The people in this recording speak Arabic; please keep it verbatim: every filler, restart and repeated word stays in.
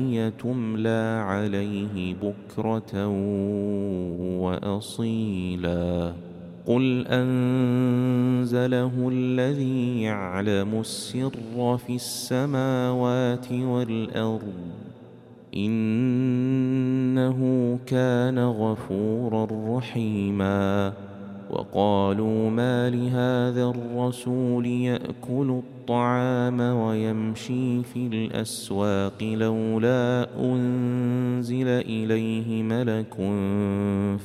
تملى عليه بكرة وأصيلا قل أنزله الذي يعلم السر في السماوات والأرض إنه كان غفورا رحيما وقالوا ما لهذا الرسول يأكل الطعام ويمشي في الأسواق لولا أنزل إليه ملك